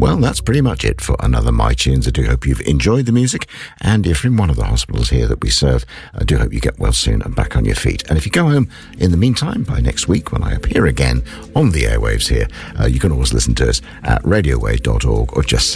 Well, that's pretty much it for another My Tunes. I do hope you've enjoyed the music, and if you're in one of the hospitals here that we serve, I do hope you get well soon and back on your feet. And if you go home in the meantime, by next week when I appear again on the airwaves here, you can always listen to us at radiowave.org or just